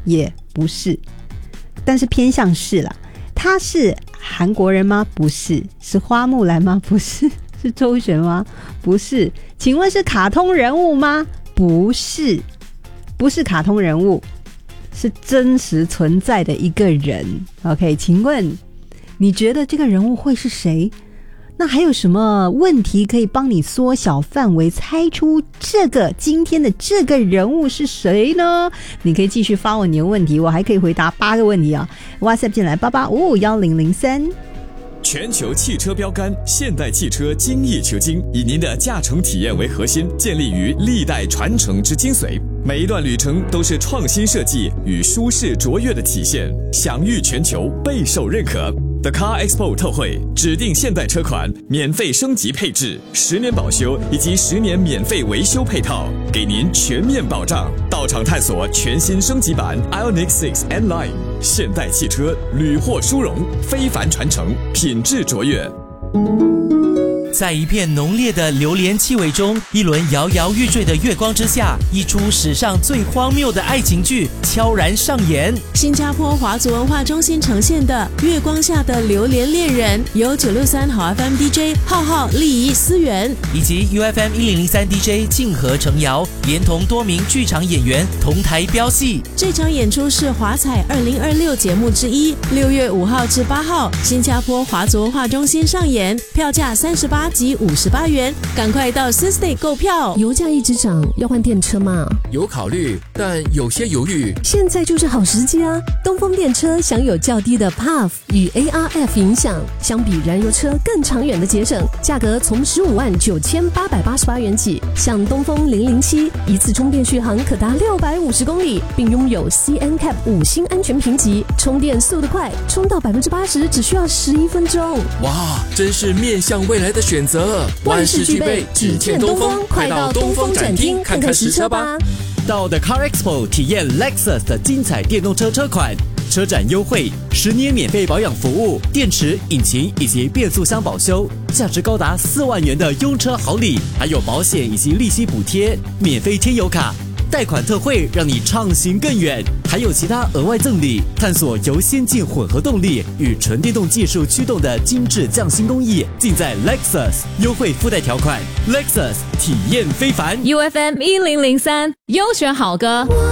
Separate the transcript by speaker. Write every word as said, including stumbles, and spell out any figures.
Speaker 1: 也不是，但是偏向是啦。他是韩国人吗？不是。是花木兰吗？不是。是周璇吗？不是。请问是卡通人物吗？不是。不是卡通人物，是真实存在的一个人。 OK， 请问你觉得这个人物会是谁？那还有什么问题可以帮你缩小范围，猜出这个今天的这个人物是谁呢？你可以继续发问你的问题，我还可以回答八个问题啊。 WhatsApp 进来八八五五一零零三。
Speaker 2: 全球汽车标杆现代汽车精益求精，以您的驾乘体验为核心，建立于历代传承之精髓。每一段旅程都是创新设计与舒适卓越的体现，享誉全球，备受认可。The Car Expo 特惠指定现代车款免费升级配置，十年保修以及十年免费维修配套，给您全面保障。到场探索全新升级版 Ioniq 六 N-Line， 现代汽车屡获殊荣，非凡传承，品质卓越。
Speaker 3: 在一片浓烈的榴莲气味中，一轮摇摇欲坠的月光之下，一出史上最荒谬的爱情剧悄然上演。
Speaker 4: 新加坡华族文化中心呈现的《月光下的榴莲恋人》，由九六三好 F M D J 浩浩、丽仪、思源
Speaker 3: 以及 U F M 一零零三 D J 静和程瑶，连同多名剧场演员同台飙戏。
Speaker 4: 这场演出是华彩二零二六节目之一，六月五号至八号，新加坡华族文化中心上演，票价三十八及五十八元，赶快到 Systay 购票。
Speaker 5: 油价一直涨，要换电车吗？
Speaker 6: 有考虑，但有些犹豫。
Speaker 5: 现在就是好时机啊！东风电车享有较低的 P A F 与 A R F 影响，相比燃油车更长远的节省，价格从十五万九千八百八十八元起。像东风零零七，一次充电续航可达六百五十公里，并拥有 C N C A P 五星安全评级，充电速度快，充到百分之八十只需要十一分钟。
Speaker 6: 哇，真是面向未来的选择。
Speaker 5: 万事俱备，只欠东风，快到东风展厅看看实车吧。
Speaker 3: 到 The Car Expo 体验 Lexus 的精彩电动车车款，车展优惠，十年免费保养服务，电池、引擎以及变速箱保修，价值高达四万元的用车好礼，还有保险以及利息补贴，免费添油卡。贷款特惠让你畅行更远，还有其他额外赠礼，探索由先进混合动力与纯电动技术驱动的精致匠心工艺，尽在 Lexus， 优惠附带条款 Lexus 体验非凡。
Speaker 7: U F M 一零零三优选好歌。